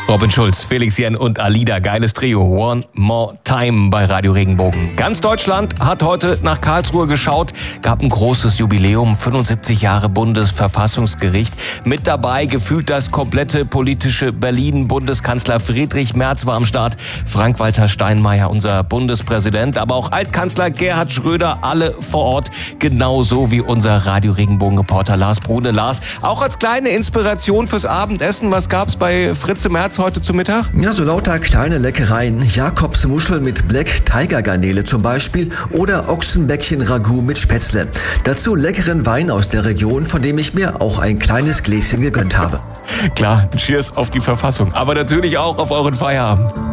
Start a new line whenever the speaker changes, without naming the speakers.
Robin Schulz, Felix Jen und Alida, geiles Trio. One More Time bei Radio Regenbogen. Ganz Deutschland hat heute nach Karlsruhe geschaut. Gab ein großes Jubiläum, 75 Jahre Bundesverfassungsgericht. Mit dabei gefühlt das komplette politische Berlin. Bundeskanzler Friedrich Merz war am Start. Frank-Walter Steinmeier, unser Bundespräsident. Aber auch Altkanzler Gerhard Schröder, alle vor Ort. Genauso wie unser Radio Regenbogen-Reporter Lars Brune. Lars, auch als kleine Inspiration fürs Abendessen, was gab's bei Fritze Merz heute zu Mittag?
Ja, so lauter kleine Leckereien. Jakobsmuschel mit Black Tiger Garnele zum Beispiel oder Ochsenbäckchen-Ragout mit Spätzle. Dazu leckeren Wein aus der Region, von dem ich mir auch ein kleines Gläschen gegönnt habe.
Klar, Cheers auf die Verfassung, aber natürlich auch auf euren Feierabend.